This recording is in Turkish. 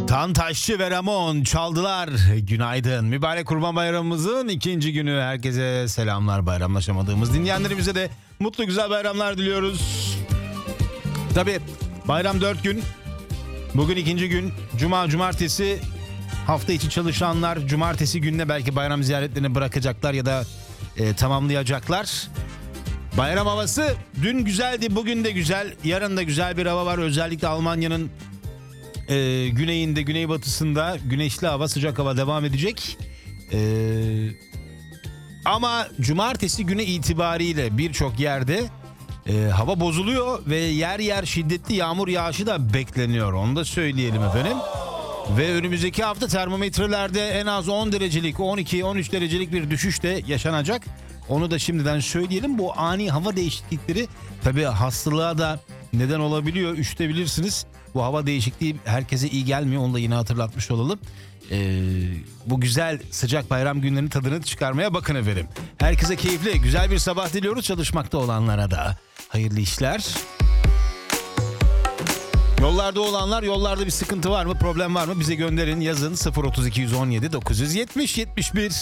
Tantaşçı ve Ramon çaldılar. Günaydın. Mübarek Kurban Bayramımızın ikinci günü. Herkese selamlar. Bayramlaşamadığımız dinleyenlerimize de mutlu güzel bayramlar diliyoruz. Tabii bayram 4 gün. Bugün ikinci gün. Cuma, cumartesi hafta içi çalışanlar cumartesi gününe belki bayram ziyaretlerini bırakacaklar ya da tamamlayacaklar. Bayram havası dün güzeldi, bugün de güzel, yarın da güzel bir hava var. Özellikle Almanya'nın güneyinde, güneybatısında güneşli hava, sıcak hava devam edecek. Ama cumartesi günü itibariyle birçok yerde hava bozuluyor ve yer yer şiddetli yağmur yağışı da bekleniyor. Onu da söyleyelim efendim. Ve önümüzdeki hafta termometrelerde en az 10 derecelik, 12-13 derecelik bir düşüş de yaşanacak. Onu da şimdiden söyleyelim. Bu ani hava değişiklikleri tabii hastalığa da neden olabiliyor. Üşütebilirsiniz. Bu hava değişikliği herkese iyi gelmiyor. Onu da yine hatırlatmış olalım. Bu güzel sıcak bayram günlerinin tadını çıkarmaya bakın efendim. Herkese keyifli, güzel bir sabah diliyoruz. Çalışmakta olanlara da hayırlı işler. Yollarda olanlar, yollarda bir sıkıntı var mı, problem var mı bize gönderin, yazın. 032 117 970 71